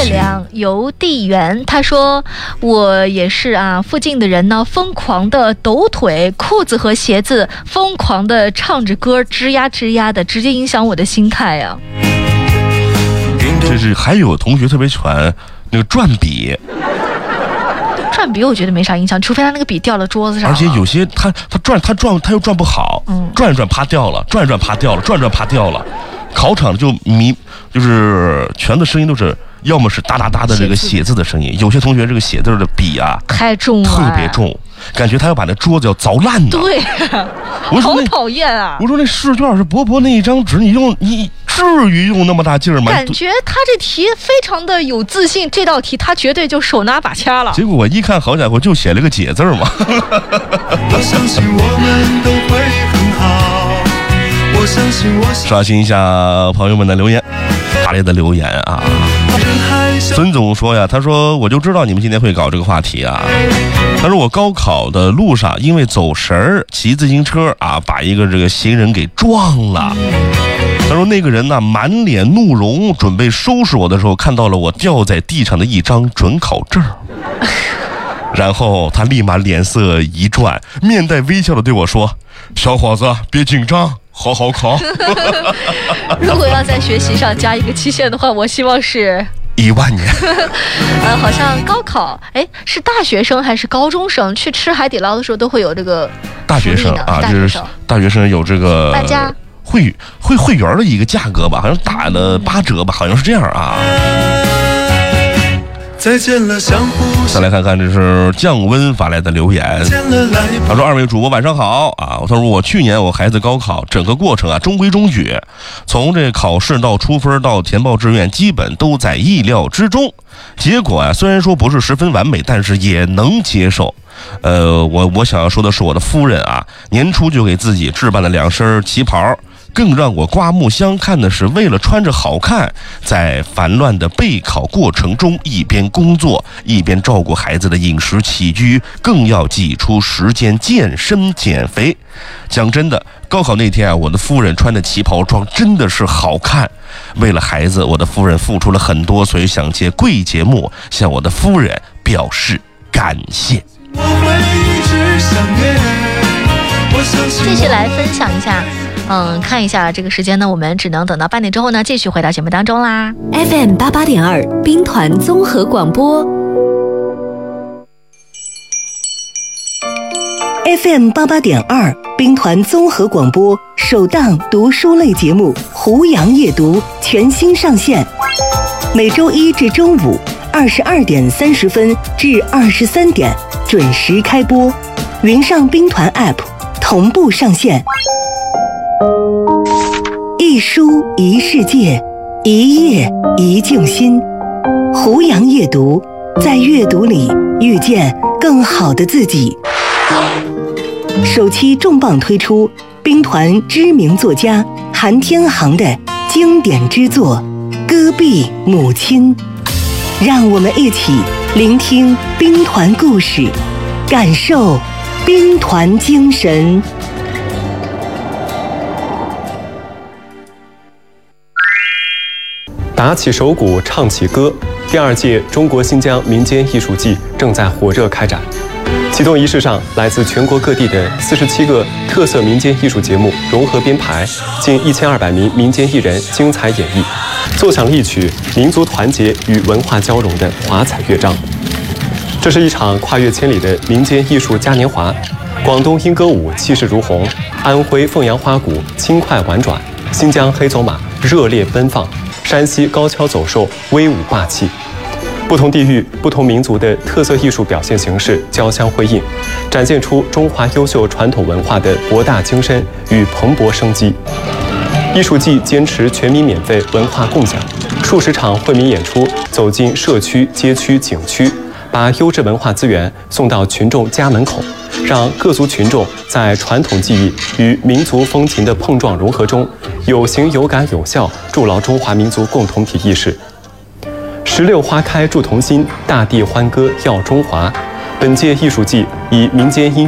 亮邮递员，他说我也是啊，附近的人呢疯狂的抖腿，裤子和鞋子疯狂的唱着歌，吱呀吱呀的，直接影响我的心态啊。 这是还有同学特别喜欢那个转笔。 转笔我觉得没啥影响，除非他那个笔掉了桌子上。 而且有些他又转不好，转一转啪掉了，转一转啪掉了，转一转啪掉了。考场就是全的声音都是，要么是哒哒哒的这个写字的声音，有些同学这个写字的笔啊太重了， 特别重，感觉他要把那桌子要凿烂的。 对，好讨厌啊！ 我说那试卷是薄薄那一张纸，你至于用那么大劲儿吗？ 感觉他这题非常的有自信，这道题他绝对就手拿把掐了。 结果我一看，好家伙，就写了个解字嘛。 我相信我们都会很好，我相信刷新一下朋友们的留言，大家的留言啊。孙总说呀，他说我就知道你们今天会搞这个话题啊。他说我高考的路上因为走神儿，骑自行车啊，把一个这个行人给撞了。他说那个人呢满脸怒容，准备收拾我的时候，看到了我掉在地上的一张准考证。然后他立马脸色一转，面带微笑的对我说：“小伙子，别紧张，好好考。” 如果要在学习上加一个期限的话，我希望是 1万年。 好像高考，是大学生还是高中生去吃海底捞的时候都会有这个大学生啊，这是大学生有这个大家会员的一个价格吧，好像打了8折吧，好像是这样啊。 再见了相互。 再来看看，这是降温发来的留言。他说：“2位主播晚上好啊！”他说：“我去年我孩子高考整个过程啊中规中矩，从这考试到出分到填报志愿，基本都在意料之中。结果啊，虽然说不是十分完美，但是也能接受。我想要说的是，我的夫人啊，年初就给自己置办了2身旗袍。更让我刮目相看的是，为了穿着好看，在烦乱的备考过程中，一边工作一边照顾孩子的饮食起居，更要挤出时间健身减肥。讲真的，高考那天啊，我的夫人穿的旗袍装真的是好看。为了孩子，我的夫人付出了很多，所以想借贵节目向我的夫人表示感谢。 我会一直想念，我相信。 继续来分享一下。看一下这个时间呢，我们只能等到8点之后呢，继续回到节目当中啦。 FM 88.2兵团综合广播 ，FM 88.2兵团综合广播首档读书类节目《胡杨夜读》全新上线，每周1至周522点30分至23点准时开播，云上兵团 App 同步上线。一书一世界，一页一静心。胡杨夜读，在阅读里遇见更好的自己。首期重磅推出兵团知名作家韩天航的经典之作《戈壁母亲》，让我们一起聆听兵团故事，感受兵团精神。 打起手鼓，唱起歌，第2届中国新疆民间艺术季正在火热开展。启动仪式上，来自全国各地的47个特色民间艺术节目融合编排，近1200名民间艺人精彩演绎，奏响了一曲民族团结与文化交融的华彩乐章。这是一场跨越千里的民间艺术嘉年华，广东莺歌舞气势如虹，安徽凤阳花鼓轻快婉转，新疆黑走马热烈奔放，山西高跷走兽威武霸气。不同地域、不同民族的特色艺术表现形式交相辉映，展现出中华优秀传统文化的博大精深与蓬勃生机。艺术季坚持全民免费文化共享，数十场惠民演出走进社区、街区、景区，把优质文化资源送到群众家门口，让各族群众在传统技艺与民族风情的碰撞融合中，有形有感有效筑牢中华民族共同体意识。石榴花开铸童心，大地欢歌耀中华。本届艺术季以民间音乐